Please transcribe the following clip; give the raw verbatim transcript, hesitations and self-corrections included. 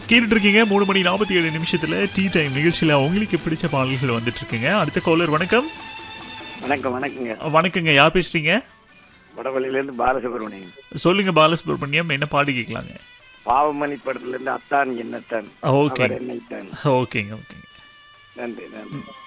கேட்டுட்டு இருக்கீங்க மூணு மணி நாற்பத்தி ஏழு நிமிஷத்துல டீ டைம் நிகழ்ச்சியில உங்களுக்கு பிடிச்ச பாடல்கள் வந்துட்டு இருக்குங்க. அடுத்த காலர் வணக்கம். வணக்கம் வணக்கங்க. வணக்கங்க, யார் பேசுறீங்க? வடவள்ளியில இருந்து பாலசுப்ரமணியன். சொல்லுங்க பாலசுப்ரமணியம், என்ன பாட்டு கேட்கலாங்க? பாவமணி படத்துல இருந்து அத்தான் என்னத்தான் ஓகே அவர் என்னைத்தான். ஓகேங்க ஓகேங்க நன்றி நன்றி.